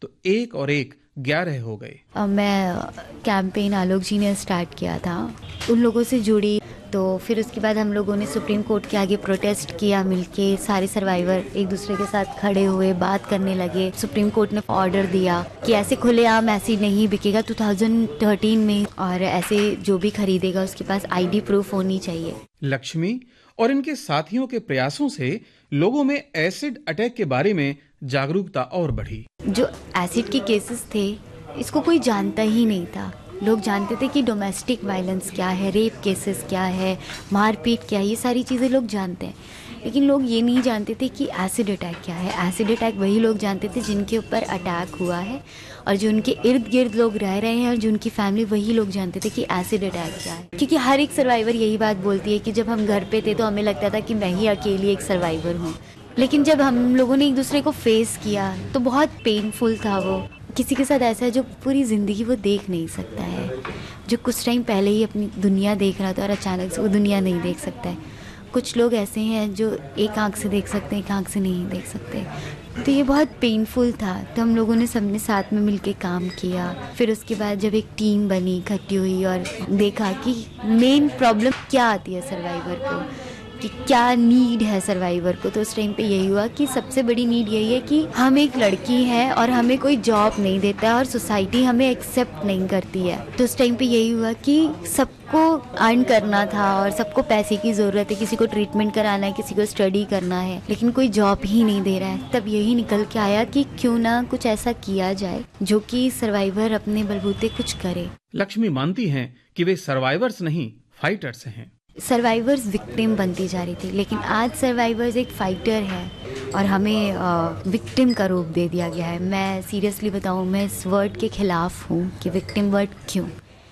तो एक और एक 11 हो गए। मैं कैंपेन आलोक जी ने स्टार्ट किया था, उन लोगों से जुड़ी। तो फिर उसके बाद हम लोगों ने सुप्रीम कोर्ट के आगे प्रोटेस्ट किया मिलके, सारे सर्वाइवर एक दूसरे के साथ खड़े हुए बात करने लगे। सुप्रीम कोर्ट ने ऑर्डर दिया कि ऐसे खुलेआम एसिड नहीं बिकेगा 2013 में, और ऐसे जो भी खरीदेगा उसके पास आईडी प्रूफ होनी चाहिए। लक्ष्मी और इनके साथियों के प्रयासों से लोगों में एसिड अटैक के बारे में जागरूकता और बढ़ी। जो एसिड के केसेस थे इसको कोई जानता ही नहीं था। लोग जानते थे कि डोमेस्टिक वायलेंस क्या है, रेप केसेस क्या है, मारपीट क्या है, ये सारी चीज़ें लोग जानते हैं, लेकिन लोग ये नहीं जानते थे कि एसिड अटैक क्या है। एसिड अटैक वही लोग जानते थे जिनके ऊपर अटैक हुआ है, और जो उनके इर्द गिर्द लोग रह रहे हैं और जो उनकी फैमिली, वही लोग जानते थे कि एसिड अटैक क्या है। क्योंकि हर एक सर्वाइवर यही बात बोलती है कि जब हम घर पे थे तो हमें लगता था कि मैं ही अकेली एक सर्वाइवर हूँ, लेकिन जब हम लोगों ने एक दूसरे को फेस किया तो बहुत पेनफुल था वो। किसी के साथ ऐसा है जो पूरी ज़िंदगी वो देख नहीं सकता है, जो कुछ टाइम पहले ही अपनी दुनिया देख रहा था और अचानक से वो दुनिया नहीं देख सकता है। कुछ लोग ऐसे हैं जो एक आंख से देख सकते हैं, एक आंख से नहीं देख सकते। तो ये बहुत पेनफुल था। तो हम लोगों ने सबने साथ में मिलके काम किया। फिर उसके बाद जब एक टीम बनी, इकट्ठी हुई और देखा कि मेन प्रॉब्लम क्या आती है सर्वाइवर को, कि क्या नीड है सर्वाइवर को, तो उस टाइम पे यही हुआ कि सबसे बड़ी नीड यही है कि हम एक लड़की हैं और हमें कोई जॉब नहीं देता है और सोसाइटी हमें एक्सेप्ट नहीं करती है। तो उस टाइम पे यही हुआ कि सबको अर्न करना था और सबको पैसे की ज़रूरत है, किसी को ट्रीटमेंट कराना है, किसी को स्टडी करना है, लेकिन कोई जॉब ही नहीं दे रहा है। तब यही निकल के आया कि क्यों ना कुछ ऐसा किया जाए जो कि सर्वाइवर अपने बलबूते कुछ करे। लक्ष्मी मानती हैं कि वे सर्वाइवर्स नहीं, फाइटर्स हैं। सर्वाइवर्स विक्टिम बनती जा रही थी, लेकिन आज सर्वाइवर्स एक फाइटर है और हमें विक्टिम का रूप दे दिया गया है। मैं सीरियसली बताऊं, मैं इस वर्ड के खिलाफ हूं कि विक्टिम वर्ड क्यों।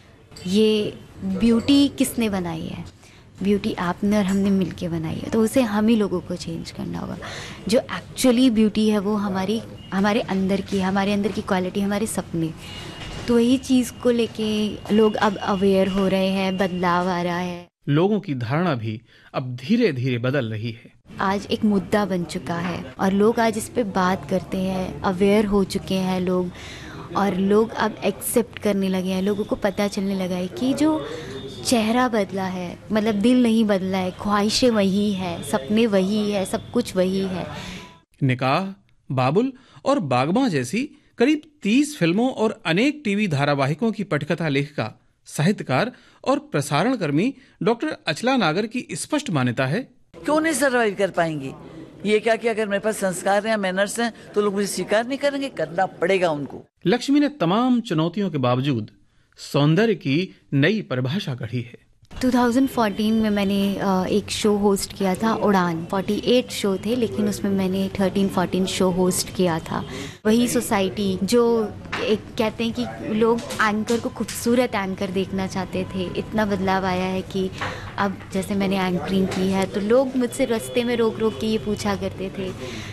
ये ब्यूटी किसने बनाई है? ब्यूटी आपने और हमने मिलके बनाई है, तो उसे हम ही लोगों को चेंज करना होगा। जो एक्चुअली ब्यूटी है वो हमारे अंदर की, हमारे अंदर की क्वालिटी, हमारे सपने। तो वही चीज़ को लेके लोग अब अवेयर हो रहे हैं, बदलाव आ रहा है। लोगों की धारणा भी अब धीरे धीरे बदल रही है। आज एक मुद्दा बन चुका है और लोग आज इस पे बात करते हैं, अवेयर हो चुके हैं लोग, और लोग अब एक्सेप्ट करने लगे हैं। लोगों को पता चलने लगा है कि जो चेहरा बदला है, मतलब दिल नहीं बदला है, ख्वाहिशें वही है, सपने वही है, सब कुछ वही है। निकाह, बाबुल और बागबां जैसी करीब 30 फिल्मों और अनेक टीवी धारावाहिकों की पटकथा लेखिका, साहित्यकार और प्रसारण कर्मी डॉक्टर अचला नागर की स्पष्ट मान्यता है, क्यों नहीं सर्वाइव कर पाएंगी? ये क्या कि अगर मेरे पास संस्कार हैं, मैनर्स हैं, तो लोग मुझे स्वीकार नहीं करेंगे? करना पड़ेगा उनको। लक्ष्मी ने तमाम चुनौतियों के बावजूद सौंदर्य की नई परिभाषा गढ़ी है। 2014 में मैंने एक शो होस्ट किया था, उड़ान। 48 शो थे, लेकिन उसमें मैंने 13-14 शो होस्ट किया था। वही सोसाइटी जो एक कहते हैं कि लोग एंकर को खूबसूरत एंकर देखना चाहते थे, इतना बदलाव आया है कि अब जैसे मैंने एंकरिंग की है तो लोग मुझसे रास्ते में रोक रोक के ये पूछा करते थे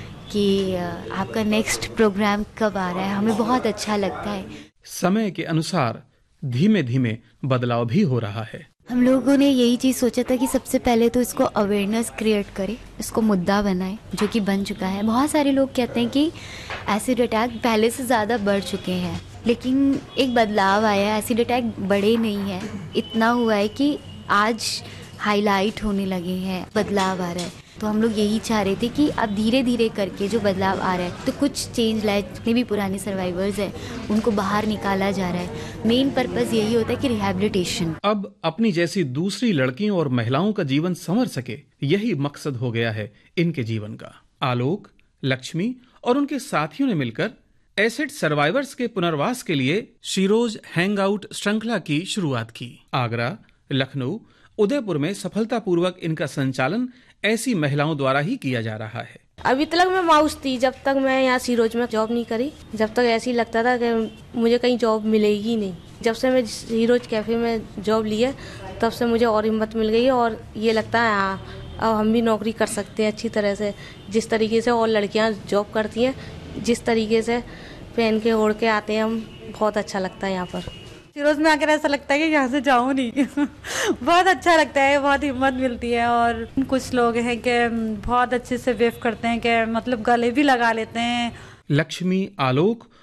कि आपका नेक्स्ट प्रोग्राम कब आ रहा है। हमें बहुत अच्छा लगता है। समय के अनुसार धीमे धीमे बदलाव भी हो रहा है। हम लोगों ने यही चीज़ सोचा था कि सबसे पहले तो इसको अवेयरनेस क्रिएट करें, इसको मुद्दा बनाएं, जो कि बन चुका है। बहुत सारे लोग कहते हैं कि एसिड अटैक पहले से ज़्यादा बढ़ चुके हैं, लेकिन एक बदलाव आया है। एसिड अटैक बढ़े नहीं है, इतना हुआ है कि आज हाईलाइट होने लगे हैं, बदलाव आ रहा है। तो हम लोग यही चाह रहे थे कि अब धीरे धीरे करके जो बदलाव आ रहा है तो कुछ चेंज लाए। जितने भी पुराने सर्वाइवर्स हैं उनको बाहर निकाला जा रहा है। मेन पर्पस यही होता है कि रिहैबिलिटेशन। अब अपनी जैसी दूसरी लड़कियों और महिलाओं का जीवन संवर सके, यही मकसद हो गया है इनके जीवन का। आलोक, लक्ष्मी और उनके साथियों ने मिलकर एसिड सर्वाइवर्स के पुनर्वास के लिए शीरोज हैंग आउट श्रृंखला की शुरुआत की। आगरा, लखनऊ, उदयपुर में सफलतापूर्वक इनका संचालन ऐसी महिलाओं द्वारा ही किया जा रहा है। अभी तक मैं माउस थी, जब तक मैं यहाँ सीरोज में जॉब नहीं करी, जब तक ऐसे ही लगता था कि मुझे कहीं जॉब मिलेगी नहीं। जब से मैं सीरोज कैफे में जॉब ली है तब से मुझे और हिम्मत मिल गई है और ये लगता है हाँ अब हम भी नौकरी कर सकते हैं अच्छी तरह से। जिस तरीके से और लड़कियाँ जॉब करती हैं, जिस तरीके से पहन के ओढ़ के आते हैं हम, बहुत अच्छा लगता है यहाँ पर। सीरोज में आकर ऐसा लगता है कि यहाँ से जाऊँ नहीं। बहुत अच्छा लगता है, बहुत हिम्मत मिलती है। और कुछ लोग हैं कि बहुत अच्छे से वेव करते हैं, कि मतलब गले भी लगा लेते हैं। लक्ष्मी, आलोक